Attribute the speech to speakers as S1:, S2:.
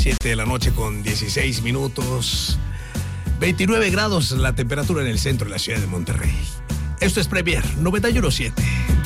S1: 7 de la noche con 16 minutos. 29 grados la temperatura en el centro de la ciudad de Monterrey. Esto es Premier 91.7.